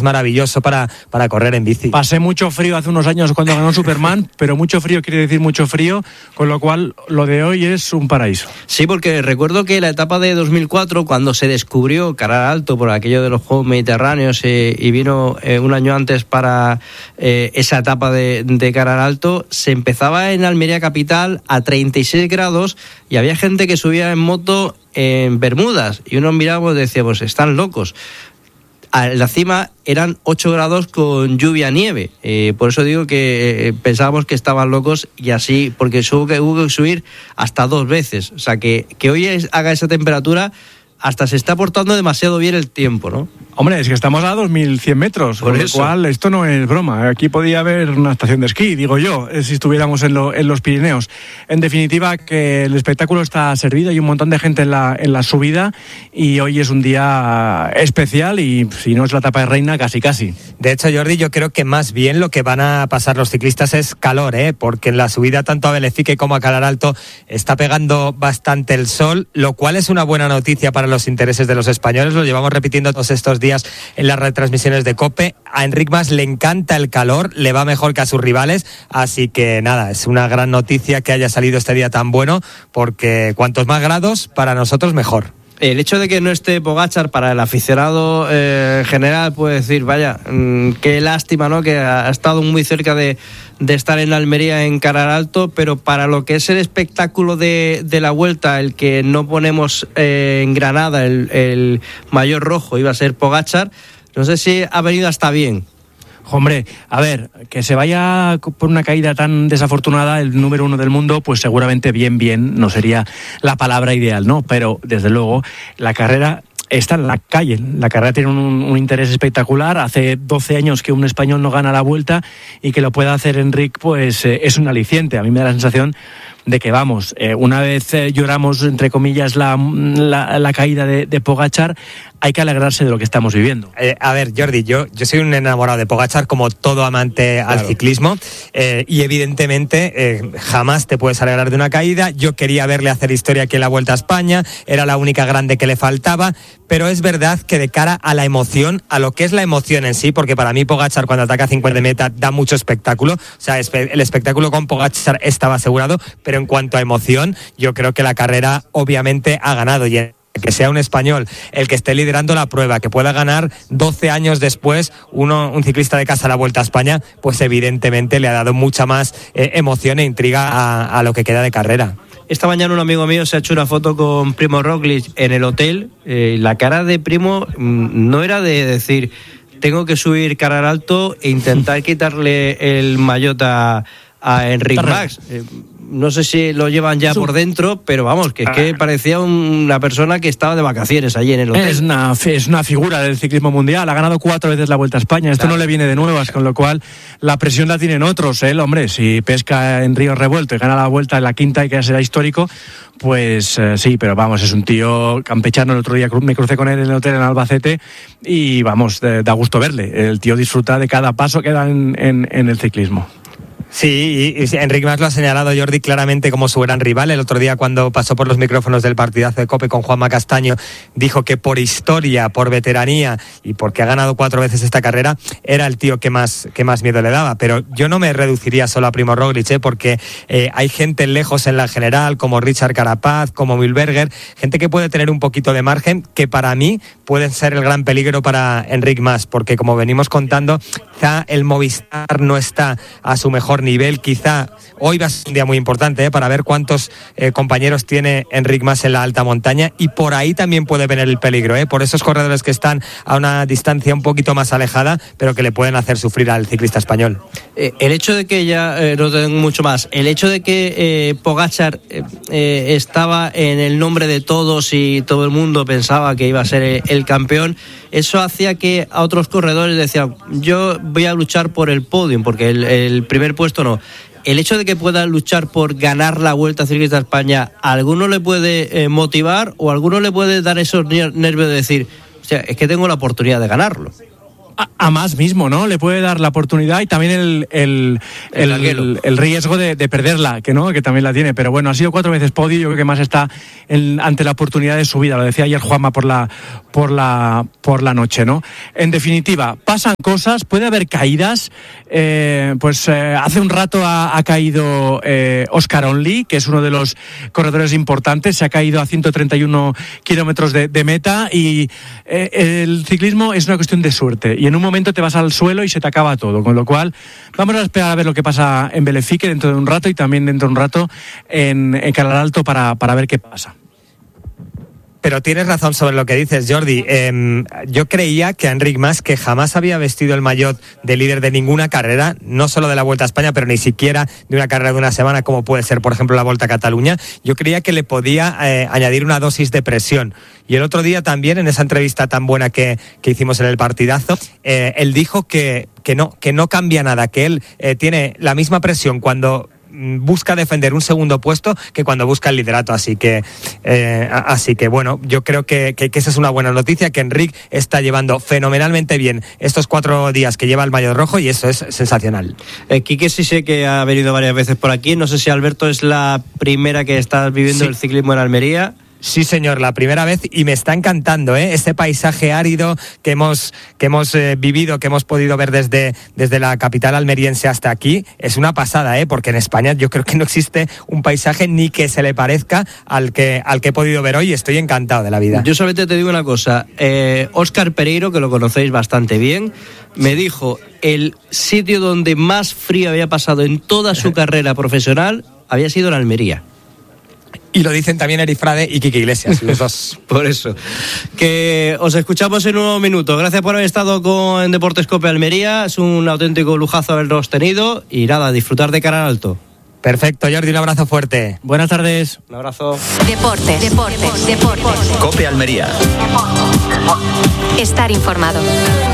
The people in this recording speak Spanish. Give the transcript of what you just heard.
maravilloso para correr en bici. Pasé mucho frío hace unos años cuando ganó Superman, pero mucho frío quiere decir mucho frío, con lo cual lo de hoy es un paraíso. Sí, porque recuerdo que la etapa de 2004, cuando se descubrió Caral Alto por aquello de los Juegos Mediterráneos y vino un año antes para esa etapa de Caral Alto, se empezaba en Almería capital a 36 grados y había gente que subía en moto en Bermudas y uno miraba y decía, pues están locos. A la cima eran 8 grados con lluvia, nieve. Por eso digo que pensábamos que estaban locos y así, porque hubo que subir hasta 2 veces. O sea, que hoy haga esa temperatura, hasta se está portando demasiado bien el tiempo, ¿no? Hombre, es que estamos a 2.100 metros, con lo cual esto no es broma. Aquí podía haber una estación de esquí, digo yo, si estuviéramos en los Pirineos. En definitiva, que el espectáculo está servido, hay un montón de gente en la subida y hoy es un día especial y si no es la etapa de reina, casi. De hecho, Jordi, yo creo que más bien lo que van a pasar los ciclistas es calor, porque en la subida tanto a Belefique como a Calar Alto está pegando bastante el sol, lo cual es una buena noticia para los intereses de los españoles. Lo llevamos repitiendo todos estos días en las retransmisiones de COPE. A Enric Mas le encanta el calor, le va mejor que a sus rivales, así que nada, es una gran noticia que haya salido este día tan bueno, porque cuantos más grados, para nosotros mejor. El hecho de que no esté Pogačar, para el aficionado general puede decir, vaya, qué lástima, ¿no? Que ha estado muy cerca de estar en Almería, en Calar Alto, pero para lo que es el espectáculo de la Vuelta, el que no ponemos en Granada el maillot rojo, iba a ser Pogačar, no sé si ha venido hasta bien. Hombre, a ver, que se vaya por una caída tan desafortunada el número 1 del mundo, pues seguramente bien no sería la palabra ideal, ¿no? Pero desde luego la carrera está en la calle. La carrera tiene un interés espectacular. Hace 12 años que un español no gana la Vuelta y que lo pueda hacer Enric, pues es un aliciente. A mí me da la sensación de que una vez lloramos, entre comillas, la caída de Pogačar, hay que alegrarse de lo que estamos viviendo. A ver, Jordi, yo soy un enamorado de Pogačar, como todo amante al ciclismo, y evidentemente jamás te puedes alegrar de una caída. Yo quería verle hacer historia aquí en la Vuelta a España, era la única grande que le faltaba, pero es verdad que de cara a la emoción, a lo que es la emoción en sí, porque para mí Pogačar cuando ataca 50 de meta da mucho espectáculo, o sea, el espectáculo con Pogačar estaba asegurado, pero en cuanto a emoción, yo creo que la carrera obviamente ha ganado, y que sea un español el que esté liderando la prueba, que pueda ganar 12 años después un ciclista de casa a la Vuelta a España, pues evidentemente le ha dado mucha más emoción e intriga a lo que queda de carrera. Esta mañana un amigo mío se ha hecho una foto con Primo Roglic en el hotel. La cara de Primo no era de decir, tengo que subir Calar Alto e intentar quitarle el maillot a Enric Mas. No sé si lo llevan ya por dentro, pero vamos, que es que parecía una persona que estaba de vacaciones allí en el hotel. Es una figura del ciclismo mundial, ha ganado 4 veces la Vuelta a España, esto no le viene de nuevas, con lo cual la presión la tienen otros, hombre, si pesca en Río Revuelto y gana la Vuelta en la quinta y que será histórico, pues sí, pero vamos, es un tío campechano. El otro día me crucé con él en el hotel en Albacete y vamos, da gusto verle, el tío disfruta de cada paso que da en el ciclismo. Sí, y Enric Mas lo ha señalado, Jordi, claramente como su gran rival. El otro día, cuando pasó por los micrófonos del partidazo de COPE con Juanma Castaño, dijo que por historia, por veteranía y porque ha ganado 4 veces esta carrera, era el tío que más miedo le daba. Pero yo no me reduciría solo a Primo Roglic, porque hay gente lejos en la general, como Richard Carapaz, como Mühlberger, gente que puede tener un poquito de margen, que para mí pueden ser el gran peligro para Enric Mas, porque como venimos contando, quizá el Movistar no está a su mejor nivel, quizá hoy va a ser un día muy importante para ver cuántos compañeros tiene Enric Mas en la alta montaña, y por ahí también puede venir el peligro, por esos corredores que están a una distancia un poquito más alejada, pero que le pueden hacer sufrir al ciclista español. El hecho de que ya no tengo mucho más, el hecho de que Pogačar estaba en el nombre de todos y todo el mundo pensaba que iba a ser el campeón, eso hacía que a otros corredores decían, yo voy a luchar por el podium, porque el primer puesto no. El hecho de que pueda luchar por ganar la Vuelta Ciclista a España, ¿a alguno le puede motivar o a alguno le puede dar esos nervios de decir, o sea, es que tengo la oportunidad de ganarlo? a más mismo, ¿no? Le puede dar la oportunidad y también el riesgo de perderla, que también la tiene. Pero bueno, ha sido 4 veces podio, yo creo que más está ante la oportunidad de su vida. Lo decía ayer Juanma por la noche, ¿no? En definitiva, pasan cosas, puede haber caídas. Hace un rato ha caído Oscar Onley, que es uno de los corredores importantes. Se ha caído a 131 kilómetros de meta y el ciclismo es una cuestión de suerte. Y en un momento te vas al suelo y se te acaba todo. Con lo cual, vamos a esperar a ver lo que pasa en Belefique dentro de un rato y también dentro de un rato en Cararalto para ver qué pasa. Pero tienes razón sobre lo que dices, Jordi. Yo creía que Enric Mas, que jamás había vestido el maillot de líder de ninguna carrera, no solo de la Vuelta a España, pero ni siquiera de una carrera de una semana, como puede ser, por ejemplo, la Volta a Cataluña, yo creía que le podía añadir una dosis de presión. Y el otro día también, en esa entrevista tan buena que hicimos en el partidazo, él dijo que no cambia nada, que él tiene la misma presión cuando busca defender un segundo puesto que cuando busca el liderato, así que bueno, yo creo que esa es una buena noticia, que Enric está llevando fenomenalmente bien estos 4 días que lleva el maillot rojo y eso es sensacional. Quique sí sé que ha venido varias veces por aquí, no sé si Alberto es la primera que estás viviendo el ciclismo en Almería. Sí, señor, la primera vez y me está encantando, este paisaje árido que hemos vivido, que hemos podido ver desde la capital almeriense hasta aquí, es una pasada, porque en España yo creo que no existe un paisaje ni que se le parezca al que he podido ver hoy. Estoy encantado de la vida. Yo solamente te digo una cosa, Óscar Pereiro, que lo conocéis bastante bien, me dijo el sitio donde más frío había pasado en toda su carrera profesional había sido en Almería. Y lo dicen también Eric Frade y Quique Iglesias, los dos. Por eso. Que os escuchamos en unos minutos. Gracias por haber estado en Deportes Cope Almería. Es un auténtico lujazo haberlos tenido. Y nada, disfrutar de Cararalto. Perfecto, Jordi, un abrazo fuerte. Buenas tardes. Un abrazo. Deportes. Cope Almería. Estar informado.